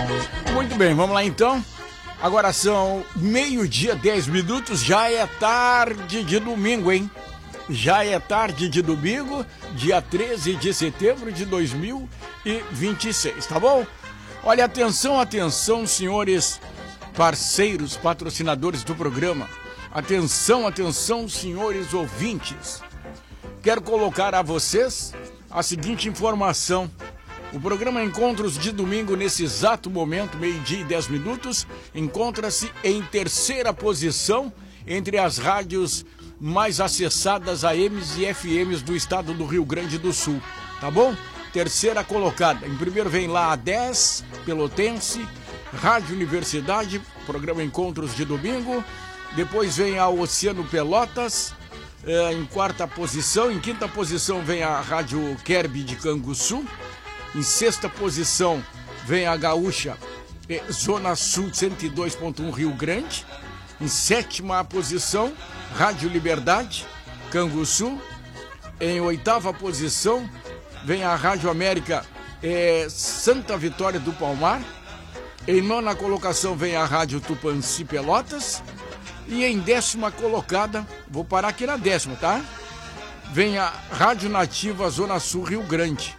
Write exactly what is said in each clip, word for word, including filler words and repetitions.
Muito bem, vamos lá então. Agora são meio-dia, dez minutos, já é tarde de domingo, hein? Já é tarde de domingo, dia treze de setembro de dois mil e vinte e seis, tá bom? Olha, atenção, atenção, senhores parceiros, patrocinadores do programa. Atenção, atenção, senhores ouvintes. Quero colocar a vocês a seguinte informação. O programa Encontros de Domingo, nesse exato momento, meio-dia e dez minutos, encontra-se em terceira posição entre as rádios mais acessadas A Ms e F Ms do estado do Rio Grande do Sul, tá bom? Terceira colocada. Em primeiro vem lá a dez, Pelotense, Rádio Universidade, programa Encontros de Domingo. Depois vem a Oceano Pelotas, eh, em quarta posição. Em quinta posição vem a Rádio Kerb de Canguçu. Em sexta posição vem a Gaúcha, eh, Zona Sul cento e dois ponto um Rio Grande. Em sétima posição, Rádio Liberdade, Canguçu. Em oitava posição vem a Rádio América, eh, Santa Vitória do Palmar. Em nona colocação vem a Rádio Tupanci Pelotas. E em décima colocada, vou parar aqui na décima, tá? Vem a Rádio Nativa Zona Sul Rio Grande.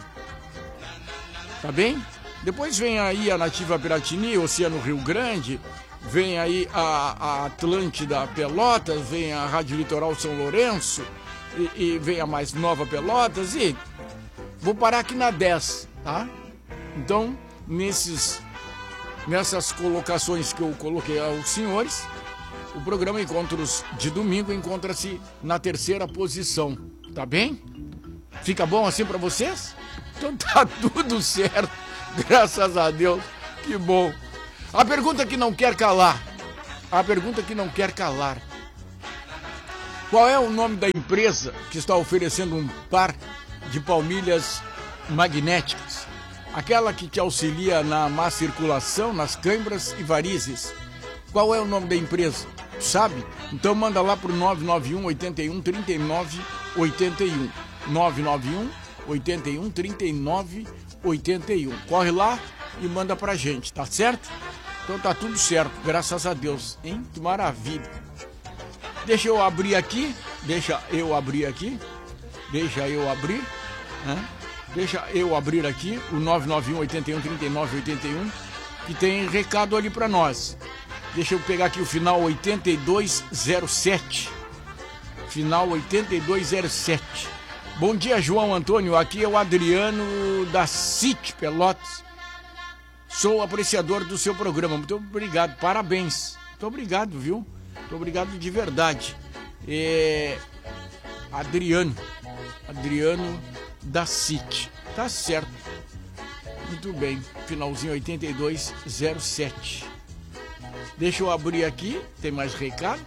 Tá bem? Depois vem aí a Nativa Piratini, Oceano Rio Grande. Vem aí a, a Atlântida Pelotas. Vem a Rádio Litoral São Lourenço. E, e vem a mais nova Pelotas. E vou parar aqui na dez, tá? Então, nesses, nessas colocações que eu coloquei aos senhores, o programa Encontros de Domingo encontra-se na terceira posição, tá bem? Fica bom assim pra vocês? Então tá tudo certo, graças a Deus, que bom. A pergunta que não quer calar, a pergunta que não quer calar. Qual é o nome da empresa que está oferecendo um par de palmilhas magnéticas? Aquela que te auxilia na má circulação, nas câimbras e varizes. Qual é o nome da empresa? Sabe? Então manda lá pro nove nove um, oito um, três nove oito um. nove nove um, oito um, três nove oito um. Corre lá e manda pra gente, tá certo? Então tá tudo certo, graças a Deus, hein? Que maravilha. Deixa eu abrir aqui, deixa eu abrir aqui, deixa eu abrir, né? Deixa eu abrir aqui o nove nove um, oito um, três nove oito um, que tem recado ali pra nós. Deixa eu pegar aqui o final oitenta e dois zero sete. Final oitenta e dois zero sete. Bom dia, João Antônio. Aqui é o Adriano da City Pelotas. Sou apreciador do seu programa. Muito obrigado. Parabéns. Muito obrigado, viu? Muito obrigado de verdade. É... Adriano. Adriano da City. Tá certo. Muito bem. Finalzinho oitenta e dois zero sete. Deixa eu abrir aqui, tem mais recado.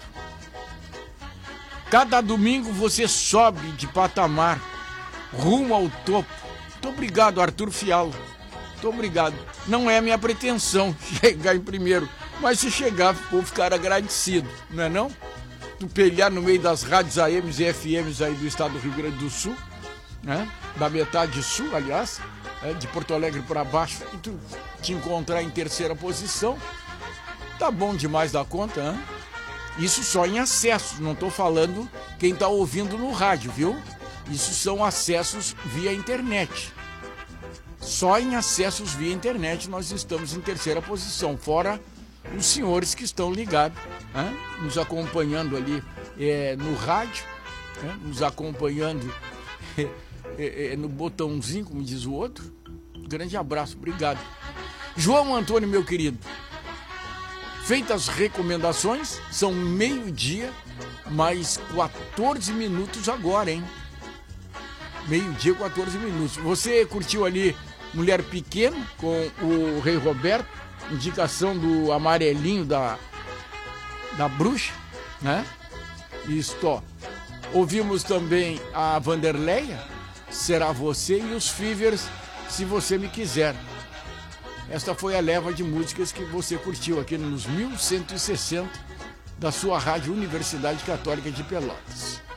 Cada domingo você sobe de patamar, rumo ao topo. Muito obrigado, Arthur Fiala. Muito obrigado. Não é a minha pretensão chegar em primeiro, mas se chegar, vou ficar agradecido, não é não? Tu pelhar no meio das rádios A Ms e F Ms aí do estado do Rio Grande do Sul, né? Da metade sul, aliás, é, de Porto Alegre para baixo, e tu te encontrar em terceira posição. Tá bom demais da conta, hein? Isso só em acessos, não tô falando quem tá ouvindo no rádio, viu? Isso são acessos via internet. Só em acessos via internet nós estamos em terceira posição, fora os senhores que estão ligados, hein? Nos acompanhando ali é, no rádio, né? Nos acompanhando é, é, no botãozinho, como diz o outro. Grande abraço, obrigado. João Antônio, meu querido. Feitas as recomendações, são meio-dia, mais quatorze minutos agora, hein? Meio-dia, quatorze minutos. Você curtiu ali Mulher Pequena com o Rei Roberto, indicação do amarelinho da, da bruxa, né? Isto, ouvimos também a Vanderleia, Será Você, e os Fivers, Se Você Me Quiser. Esta foi a leva de músicas que você curtiu aqui nos mil cento e sessenta da sua Rádio Universidade Católica de Pelotas.